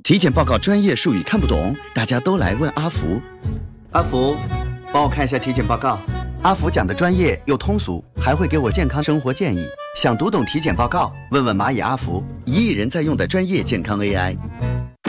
体检报告专业术语看不懂，大家都来问阿福。阿福，帮我看一下体检报告。阿福讲的专业又通俗，还会给我健康生活建议。想读懂体检报告，问问蚂蚁阿福，1亿人在用的专业健康 AI。